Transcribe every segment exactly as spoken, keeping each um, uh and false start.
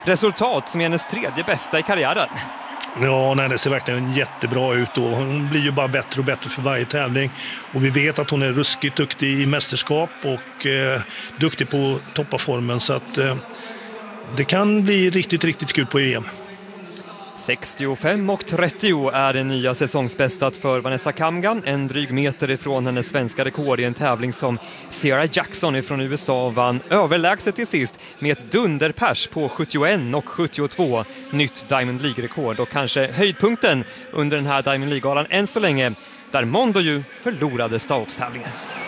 resultat som är hennes tredje bästa i karriären. Ja, nej, det ser verkligen jättebra ut och hon blir ju bara bättre och bättre för varje tävling. Och vi vet att hon är ruskigt duktig i mästerskap och eh, duktig på toppa formen, så att eh, det kan bli riktigt, riktigt kul på E M. sextiofem och trettio är det nya säsongsbästat för Vanessa Kamgan. En dryg meter ifrån hennes svenska rekord i en tävling som Sierra Jackson från U S A vann överlägset till sist med ett dunderpers på sjuttioett och sjuttiotvå. Nytt Diamond League-rekord och kanske höjdpunkten under den här Diamond League-galan än så länge, där Mondo ju förlorade stavhoppstävlingen.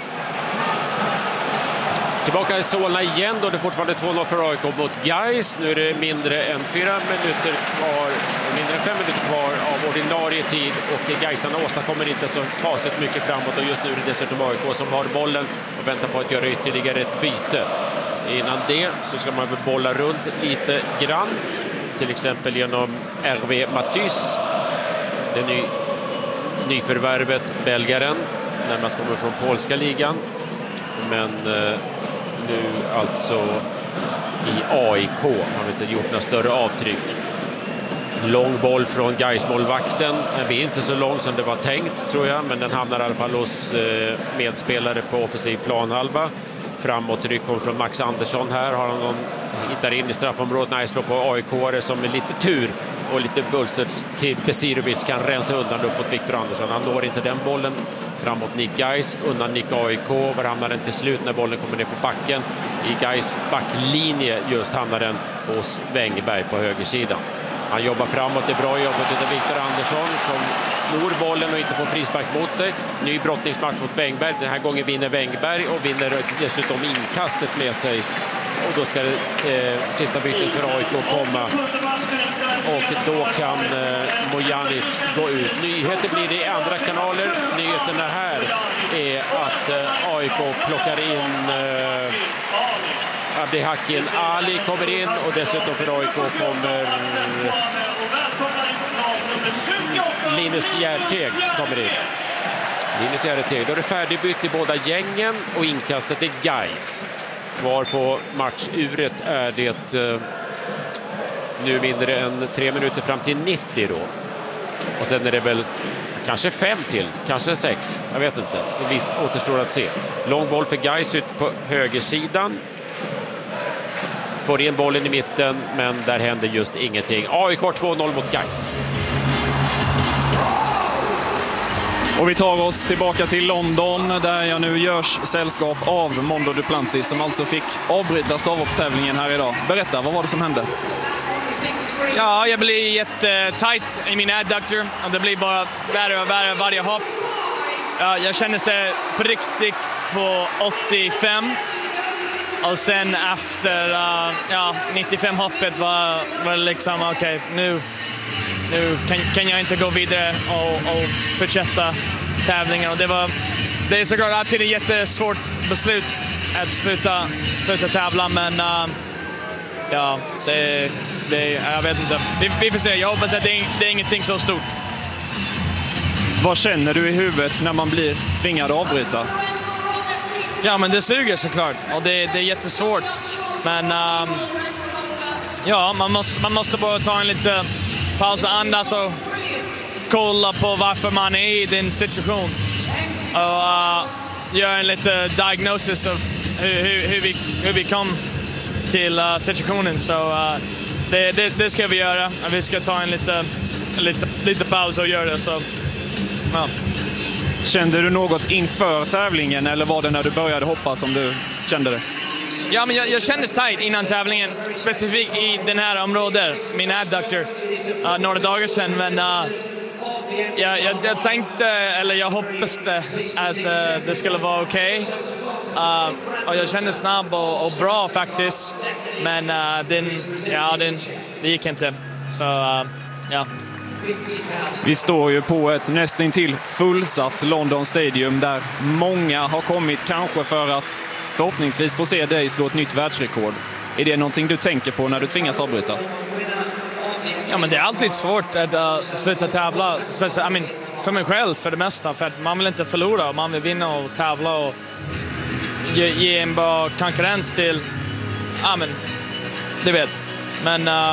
Tillbaka i Solna igen då, det är fortfarande två noll för A I K mot Gais. Nu är det mindre än fyra minuter kvar, mindre än fem minuter kvar av ordinarie tid och Gaisarna åstadkommer inte så fasligt mycket framåt och just nu är det dessutom A I K som har bollen och väntar på att göra ytterligare ett byte. Innan det så ska man bolla runt lite grann, till exempel genom R V Matys, det ny, nyförvärvet belgaren, närmast kommer från polska ligan. Men eh, nu alltså i A I K har vi inte gjort några större avtryck. Lång boll från Gais-målvakten. Den blir inte så lång som det var tänkt, tror jag, men den hamnar i alla fall hos eh, medspelare på offensiv planhalva. Framåt ryck från Max Andersson här. Har han någon, hittar in i straffområdet. Nej, slår på A I K-are som med lite tur och lite bulster till Besirovic kan rensa undan uppåt Victor Andersson. Han når inte den bollen. Framåt Nick Gais, undan Nick A I K. Var hamnar den till slut när bollen kommer ner på backen? I Gais backlinje just hamnar den hos Wängberg på högersidan. Han jobbar framåt, det är bra jobbat av Victor Andersson som snor bollen och inte får frispark mot sig. Ny brottningsmatch mot Wängberg. Den här gången vinner Wängberg och vinner dessutom inkastet med sig. Och då ska det eh, sista bytet för A I K komma. Och då kan eh, Mojanic gå ut. Nyheter blir det i andra kanaler. Nyheterna här är att eh, A I K plockar in eh, Abdihakin Ali kommer in och dessutom för A I K kommer Linus Järteg kommer in. Linus Järteg, då är det färdigbytt i båda gängen och inkastet är Gais. Kvar på matchuret är det eh, nu mindre än tre minuter fram till nittio då. Och sen är det väl kanske fem till, kanske sex, jag vet inte. Det viss återstår att se. Lång boll för Gais ut på högersidan. Får in bollen i mitten, men där händer just ingenting. A I K två noll mot Gais. Och vi tar oss tillbaka till London där jag nu görs sällskap av Mondo Duplantis som alltså fick avbryta stavhoppstävlingen här idag. Berätta, vad var det som hände? Ja, jag blir jättetajt i min adductor och det blir bara värre och värre varje hopp. Ja, jag kände det på riktigt på åttiofem. Och sen efter uh, ja, nittiofem hoppet var, var det liksom okej, okay, nu, nu kan, kan jag inte gå vidare och, och fortsätta tävlingen. Och det, var, det är såklart alltid ett jättesvårt beslut att sluta, sluta tävla, men uh, ja, det, det, jag vet inte. Vi, vi får se, jag hoppas att det är, det är ingenting så stort. Vad känner du i huvudet när man blir tvingad att avbryta? Ja, men det suger såklart och det, det är jättesvårt. Men um, ja, man måste, man måste bara ta en lite paus och andas och kolla på varför man är i den situation. Och uh, göra en lite diagnosis av hur, hur, hur, vi, hur vi kom till uh, situationen. Så uh, det, det, det ska vi göra. Vi ska ta en lite, lite, lite paus och göra det. Så, ja. Kände du något inför tävlingen eller var det när du började hoppa som du kände det? Ja, men jag, jag kände tight innan tävlingen, specifikt i den här området, min adductor, uh, några dagar sedan. Men uh, jag, jag, jag tänkte, eller jag hoppades att uh, det skulle vara okej. Okay. Uh, och jag kände snabb och, och bra faktiskt. Men uh, den, ja, den, det gick inte. Så uh, ja. Vi står ju på ett nästintill fullsatt London Stadium där många har kommit kanske för att förhoppningsvis få se dig slå ett nytt världsrekord. Är det någonting du tänker på när du tvingas avbryta? Ja, men det är alltid svårt att uh, sluta tävla. Speciellt, I mean, för mig själv för det mesta. För att man vill inte förlora, man vill vinna och tävla och ge, ge en bra konkurrens till, ja men, du vet, Men uh,